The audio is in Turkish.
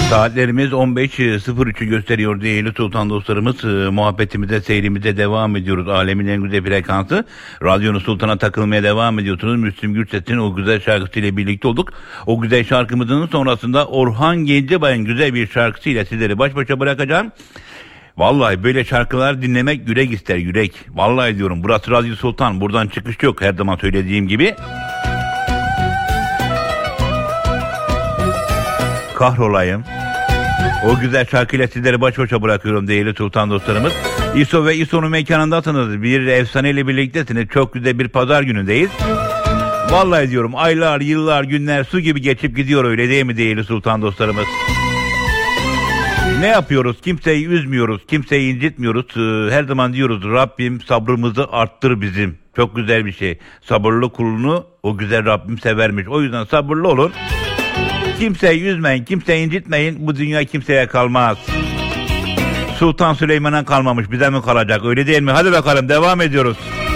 Saatlerimiz 15.03'ü gösteriyor değerli sultan dostlarımız. Muhabbetimize, seyrimize devam ediyoruz. Alemin en güzel frekansı. Radyonun sultana takılmaya devam ediyorsunuz. Müslüm Gürses'in o güzel şarkısıyla birlikte olduk. O güzel şarkımızın sonrasında Orhan Gencebay'ın güzel bir şarkısıyla sizleri baş başa bırakacağım. Vallahi böyle şarkılar dinlemek yürek ister, yürek. Vallahi diyorum, burası Radyo Sultan. Buradan çıkış yok, her zaman söylediğim gibi. Kahrolayım. O güzel şarkıyla sizleri baş başa bırakıyorum değerli sultan dostlarımız. İso ve İso'nun mekanındasınız. Bir efsaneyle birliktesiniz. Çok güzel bir pazar günündeyiz. Vallahi diyorum, aylar, yıllar, günler su gibi geçip gidiyor, öyle değil mi değerli sultan dostlarımız? Ne yapıyoruz? Kimseyi üzmüyoruz, kimseyi incitmiyoruz. Her zaman diyoruz, Rabbim sabrımızı arttır bizim. Çok güzel bir şey. Sabırlı kulunu o güzel Rabbim severmiş. O yüzden sabırlı olun. Kimseyi üzmeyin, kimseyi incitmeyin. Bu dünya kimseye kalmaz. Sultan Süleyman'a kalmamış, bize mi kalacak? Öyle değil mi? Hadi bakalım, devam ediyoruz.